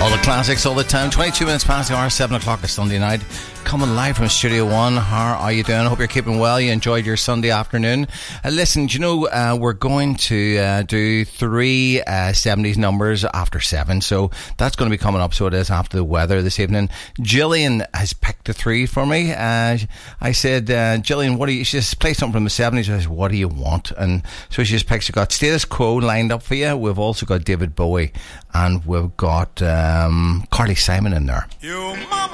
All the classics all the time. 22 minutes past the hour, 7 o'clock a Sunday night. Coming live from Studio One. How are you doing? I hope you're keeping well. You enjoyed your Sunday afternoon. Listen, do you know, we're going to do three 70s numbers after 7. So that's going to be coming up. So it is after the weather this evening. Gillian has picked the three for me. I said, Gillian, what do you... She says, play something from the 70s. I said, what do you want? And so she just picked... She's got Status Quo lined up for you. We've also got David Bowie. And we've got Carly Simon in there.